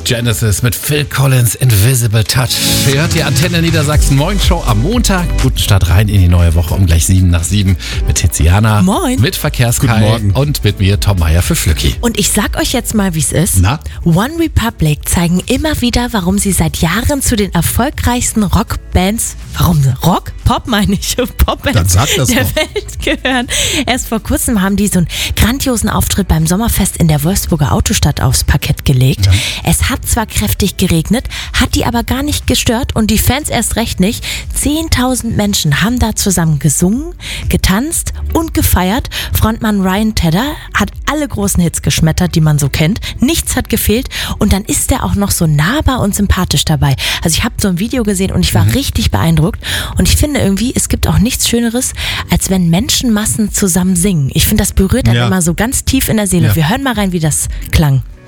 Genesis mit Phil Collins, Invisible Touch. Ihr hört die Antenne Niedersachsen Morgenshow am Montag. Guten Start rein in die neue Woche um gleich 7:07 mit Tiziana. Moin. Mit Verkehrskai und mit mir Tom Meyer für Flücki. Und ich sag euch jetzt mal, wie es ist. Na? One Republic zeigen immer wieder, warum sie seit Jahren zu den erfolgreichsten Rockbands, Rock? Pop meine ich, Popbands Dann sag das der doch. Welt gehören. Erst vor kurzem haben die so einen grandiosen Auftritt beim Sommerfest in der Wolfsburger Autostadt aufs Parkett gelegt. Ja. Es hat zwar kräftig geregnet, hat die aber gar nicht gestört und die Fans erst recht nicht. 10.000 Menschen haben da zusammen gesungen, getanzt und gefeiert. Frontmann Ryan Tedder hat alle großen Hits geschmettert, die man so kennt. Nichts hat gefehlt und dann ist er auch noch so nahbar und sympathisch dabei. Also ich habe so ein Video gesehen und ich war richtig beeindruckt und ich finde irgendwie, es gibt auch nichts Schöneres, als wenn Menschenmassen zusammen singen. Ich finde, das berührt dann immer so ganz tief in der Seele. Ja. Wir hören mal rein, wie das klang.